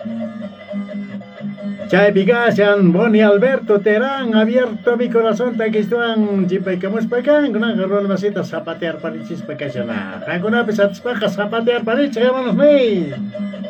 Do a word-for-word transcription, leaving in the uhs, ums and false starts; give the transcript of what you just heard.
Chay Picasan, Boni Alberto Terán, abierto mi corazón, taquistuan, chipaicamus pacan, con agarrón masita zapatear parichis pacachana. Hankuna pesatis paja zapatear parichis, hermanos míos.